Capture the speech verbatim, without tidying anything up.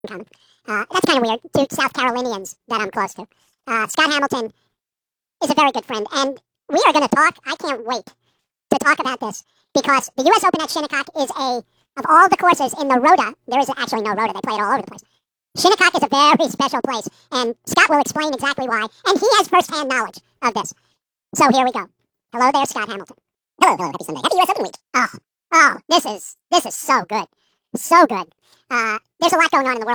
common. Uh, that's kind of weird. Two South Carolinians that I'm close to. Uh, Scott Hamilton is a very good friend, and we are going to talk. I can't wait to talk about this because the U S Open at Shinnecock is a, of all the courses in the Rota, there is actually no Rota. They play it all over the place. Shinnecock is a very special place, and Scott will explain exactly why, and he has firsthand knowledge of this. So here we go. Hello there, Scott Hamilton. Hello, hello, happy Sunday. Happy U S Open week. Oh, oh, this is, this is so good. So good. Uh, there's a lot going on in the world.